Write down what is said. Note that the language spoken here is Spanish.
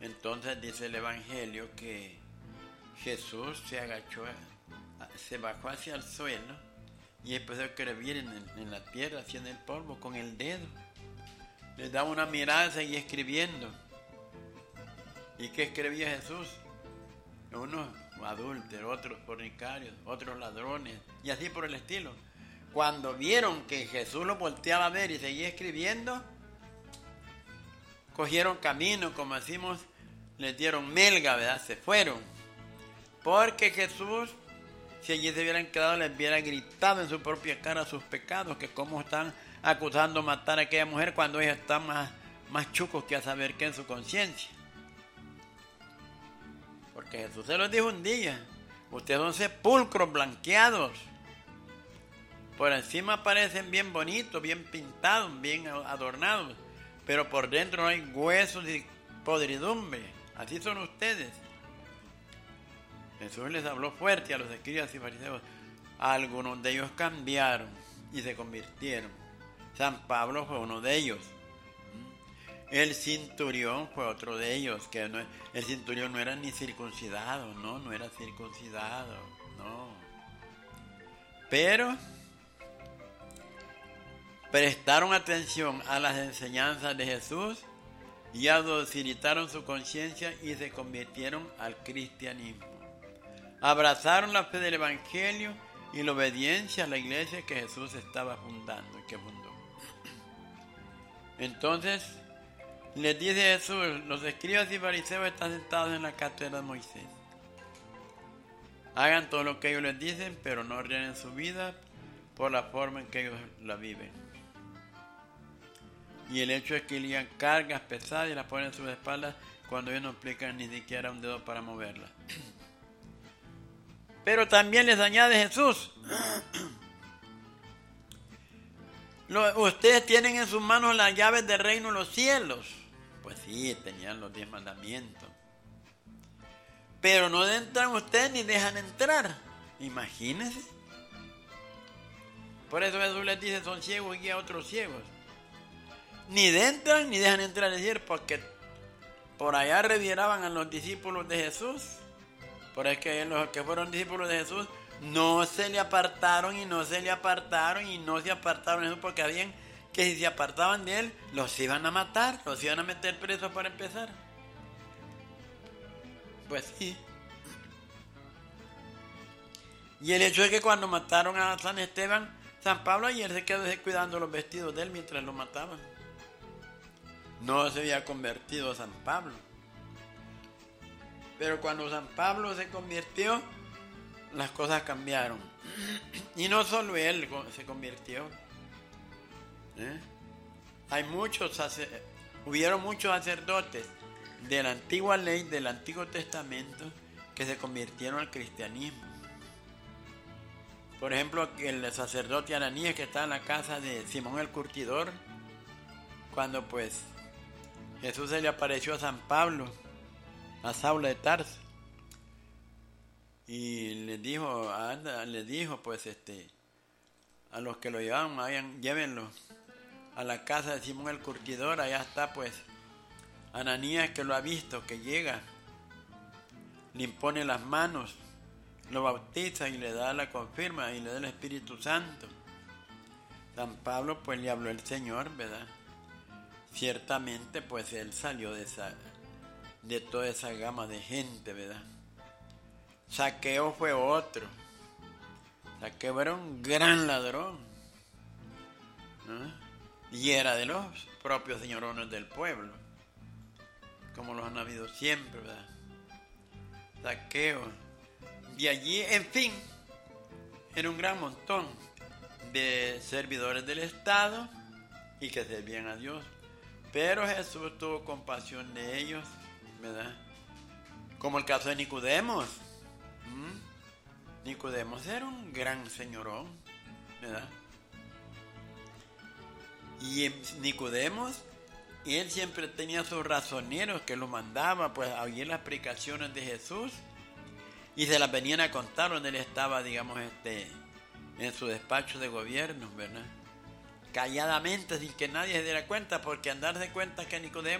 Entonces dice el Evangelio que Jesús se agachó, se bajó hacia el suelo y empezó a escribir en la tierra, así en el polvo, con el dedo. Le daba una mirada y seguía escribiendo. ¿Y qué escribía Jesús? Unos adúlteros, otros fornicarios, otros ladrones, y así por el estilo. Cuando vieron que Jesús lo volteaba a ver y seguía escribiendo, cogieron camino, como decimos, les dieron melga, ¿verdad? Se fueron. Porque Jesús, si allí se hubieran quedado, les hubiera gritado en su propia cara sus pecados, que cómo están acusando matar a aquella mujer cuando ella está más chucos que a saber qué en su conciencia. Porque Jesús se los dijo un día: ustedes son sepulcros blanqueados. Por encima parecen bien bonitos, bien pintados, bien adornados, pero por dentro no hay huesos y podridumbre. Así son ustedes. Jesús les habló fuerte a los escribas y fariseos. Algunos de ellos cambiaron y se convirtieron. San Pablo fue uno de ellos. El centurión fue otro de ellos. Que no, el centurión no era ni circuncidado, no era circuncidado, no. Pero prestaron atención a las enseñanzas de Jesús y adocilitaron su conciencia y se convirtieron al cristianismo. Abrazaron la fe del Evangelio y la obediencia a la iglesia que Jesús estaba fundando y que fundó. Entonces les dice Jesús: los escribas y fariseos están sentados en la cátedra de Moisés. Hagan todo lo que ellos les dicen, pero no ordenen su vida por la forma en que ellos la viven. Y el hecho es que ligan cargas pesadas y las ponen en sus espaldas cuando ellos no aplican ni siquiera un dedo para moverlas. Pero también les añade Jesús: ustedes tienen en sus manos las llaves del reino de los cielos. Pues sí, tenían los 10 mandamientos. Pero no entran ustedes ni dejan entrar. Imagínense. Por eso Jesús les dice: son ciegos y guía a otros ciegos. Ni entran ni dejan entrar, es decir, porque por allá reviraban a los discípulos de Jesús. Por eso que los que fueron discípulos de Jesús no se le apartaron y no se le apartaron y no se apartaron de Jesús, porque sabían que si se apartaban de él, los iban a matar, los iban a meter presos para empezar. Pues sí. Y el hecho es que cuando mataron a San Esteban, San Pablo ayer se quedó cuidando los vestidos de él mientras lo mataban. No se había convertido San Pablo. Pero cuando San Pablo se convirtió, las cosas cambiaron. Y no solo él se convirtió. Hubieron muchos sacerdotes de la antigua ley, del Antiguo Testamento, que se convirtieron al cristianismo. Por ejemplo, el sacerdote Ananías, que estaba en la casa de Simón el Curtidor, cuando pues Jesús se le apareció a San Pablo, a Saulo de Tarso, y le dijo pues a los que lo llevaban: llévenlo a la casa de Simón el Curtidor. Allá está pues Ananías, que lo ha visto, que llega, le impone las manos, lo bautiza y le da la confirma y le da el Espíritu Santo. San Pablo pues le habló el Señor, ¿verdad? Ciertamente pues él salió de toda esa gama de gente, ¿verdad? Zaqueo fue otro. Zaqueo era un gran ladrón, ¿no? Y era de los propios señorones del pueblo, como los han habido siempre, ¿verdad? Zaqueo. Y allí, en fin, era un gran montón de servidores del Estado y que servían a Dios. Pero Jesús tuvo compasión de ellos, ¿verdad? Como el caso de Nicodemos. Nicodemos era un gran señorón, ¿verdad? Y Nicodemos, él siempre tenía sus razoneros que lo mandaba pues a oír las predicaciones de Jesús y se las venían a contar donde él estaba, digamos, en su despacho de gobierno, ¿verdad? Calladamente, sin que nadie se diera cuenta, porque al darse cuenta que Nicodemo